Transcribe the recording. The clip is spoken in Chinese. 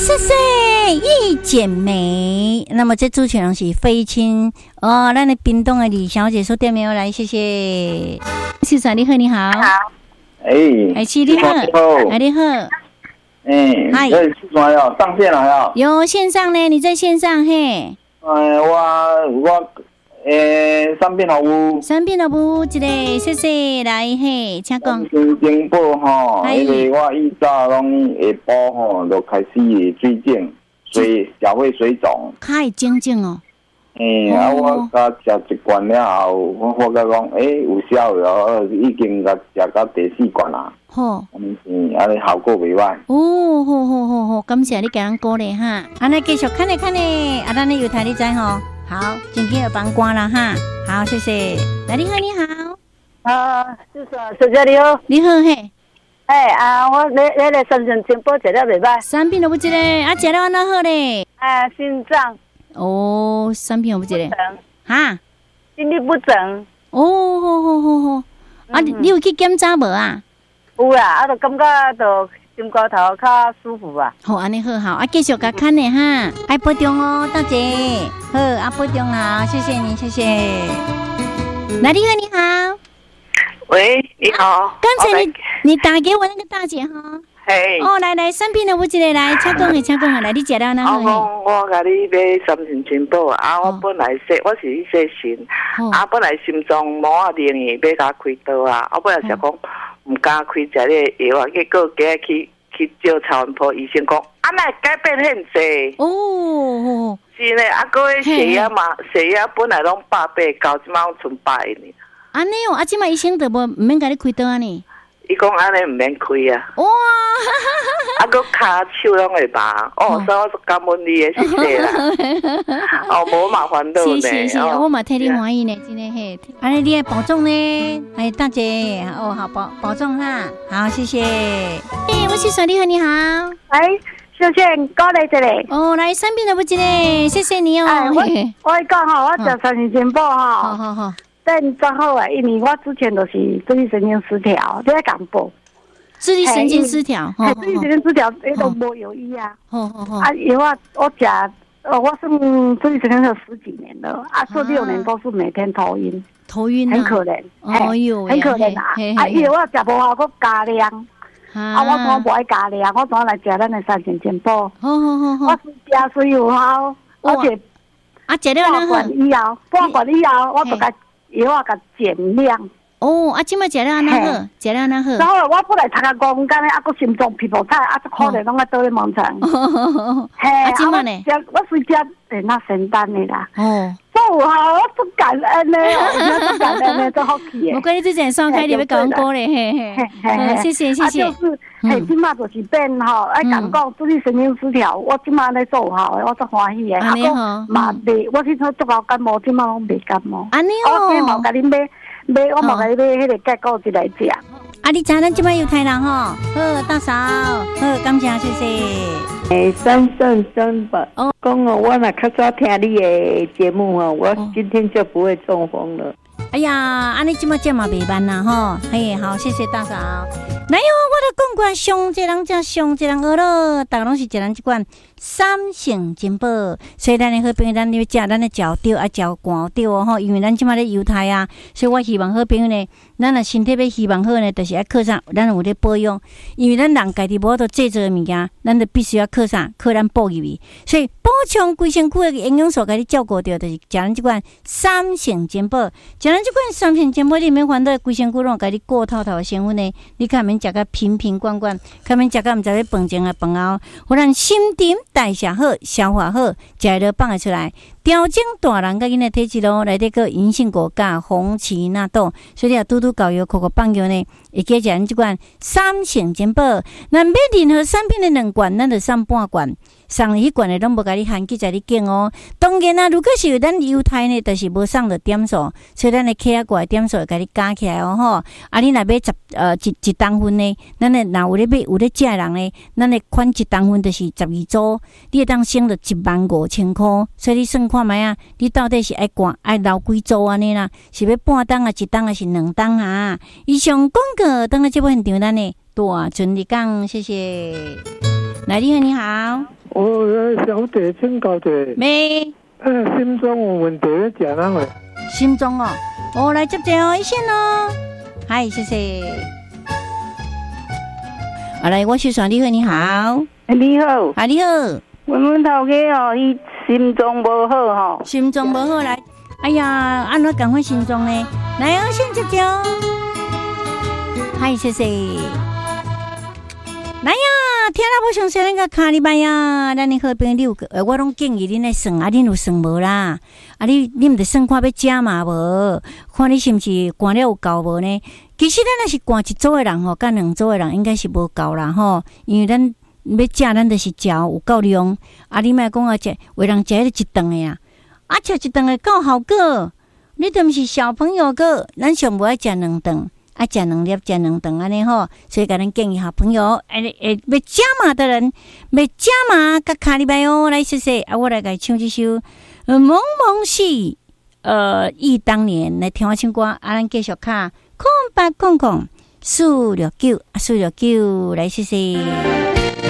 谢谢一剪梅。那么这主持人是飞亲哦，咱的屏东的李小姐说电话来，谢谢。先生你好，你好。哎，是你好，哎你好。 嗨，是什么哟？上线了哟？ 有线上呢，你在线上嘿？ 我三边好有， 一个，谢谢来嘿，请讲。 新京报吼，因为我以早拢下晡吼就开始水肿，社会水肿。 开肿肿哦。 我甲食一罐了后，我发觉讲，有效了，已经甲食到第4罐啦。好，安尼效果袂歹。 哦，好，感谢你给人鼓励哈。安尼继续看咧，咱的油台你知吼。好，今天有帮关了哈。好，谢谢。来，你好。 就是小姐你好。 你好嘿。 我来三线情报食了袂歹。 三片都不一个，食了安怎好咧？ 心脏。 哦，三片都不一个。哈？ 心律不整。 哦，好。你有去检查无啊？ 有啦，就感觉就心肝头较舒服啊。 好，安尼好，继续甲看咧哈，爱保重哦，大姐。好，保重好，谢谢你，谢谢。来，你好。 喂，你好。 刚才你打给我那个大姐哈。 嘿。 来，三片的有一个来，请讲来，你食了哪好？ 我甲你买三线清宝啊！我本来我是去洗肾，本来心脏毛啊灵去要甲开刀啊，我本来想讲唔敢开食个药啊，结果今日去照超音波，医生讲哪改变很济。 哦。 是呢，个血压本来拢180，到即马剩100呢。 安尼哦，即马医生都唔免甲你开刀啊呢？ 伊讲安尼唔免开啊！ 哇！ 个骹手拢会麻哦，所以我感恩你的，谢谢啦。无麻烦到呢。 是，我嘛替你欢喜呢，真的嘿。安尼你要保重呢，大姐好保重哈，好谢谢。我是说你好。 小姐，过来这里。 来三片都不一个，谢谢你哦。 我讲吼，我食三年前报吼。 好。 但真好啊，因为我之前就是自律神经失调，你在讲报。 自律神经失调， 自律神经失调，都无有医啊。药我食，我算自律神经有10几年了，16年都是每天头晕，很可怜。很可怜啊！药我食无效，我加量。我怎无爱加量？我怎来食咱的三线健保？我是食有效，而且食了半罐以后，我就甲药甲减量。 即摆食了安那好， 然后我本来头壳5公斤咧，个心脏皮肤差，这可怜拢倒咧盲肠。 即摆呢？ 我随食那仙丹的啦。做好，我足感恩咧，足感恩咧，足好气的。 我讲你之前双开你要讲歌咧，谢谢。 就是即马就是变吼，爱讲讲自律神经失调，我即马咧做好，我足欢喜的。嘛袂，我去做足够感冒，即马拢袂感冒。 安尼哦。 我冇甲你买，我冇甲你买迄个结果一来食。 你知咱即摆有台人吼，好大嫂，好感谢谢谢。 三圣生吧。讲我若较早听你的节目我今天就不会中风了。 哎呀，安尼即摆这嘛袂慢啦吼，好，谢谢大嫂。来哟，我都讲过，上一人才上一人学咯，大家拢是一人一罐三性金宝，所以咱的好朋友，咱要食咱的脚吊脚寒吊吼，因为咱即摆咧犹太啊，所以我希望好朋友呢，咱若身体要希望好呢，就是要靠啥，咱有咧保养，因为咱人家己无法度制作的物件，咱就必须要靠啥，靠咱补入去，所以补充规身躯的营养素，甲你照顾到，就是食咱即罐三性金宝，食咱即款三性金宝，你免烦恼规身躯拢甲你过透透的成分呢，你看免食甲瓶瓶罐罐，看免食甲毋知咧饭前啊饭后，互咱心沉代谢好，消化好，食了放会出来。调整大人甲囡仔体质咯，内底个银杏果苷、红荠纳豆，所以你啊拄搞药、口放药呢，会记食咱即款三性健保。那买任何产品的2罐，咱就送半罐，送迄罐的拢无甲你限记在你拣哦。当然啊，如果是有咱犹太呢，就是无送的点数，所以咱的客仔过来点数会甲你加起来哦吼。你若买一当份呢，咱的若有咧买有咧食人呢，咱的款一当份就是12组，你会当省了15000块，所以你算看卖啊，你到底是爱留几组安尼啦？是要半当啊、1当还是2当啊？以上广告等下这部现场咱呢大顺利讲，谢谢。来，你好。 小姐请教者。 没。 心脏有问题，食哪会？ 心脏哦，我来接电话先哦。嗨，谢谢。好来，我是阮丽慧，你好。 你好。 啊，你好。 阮头家哦，伊心脏无好吼。 心脏无好来，哎呀，安怎赶快心脏呢？来哦，先接电话。嗨，谢谢。来呀，听了不详细那个卡哩拜呀，咱的好朋友我拢建议恁来算啊，恁有算无啦？啊，你毋得算看要食嘛无？看你是毋是寒了有够无呢？其实咱若是寒一组的人吼，甲两组的人应该是无够啦吼，因为咱要食，咱就是食有够量。啊，你莫讲啊，食为人食迄一顿的啊，啊食一顿的够效果，你都毋是小朋友个，咱上无爱食两顿。啊，食两粒，食两顿安尼吼，所以甲咱建议好朋友，要加码的人，要加码，甲卡哩拜哦，来谢谢啊！我来甲唱这首《蒙蒙是》，忆当年来听我唱歌，啊，咱继续卡空白空空469，469来谢谢。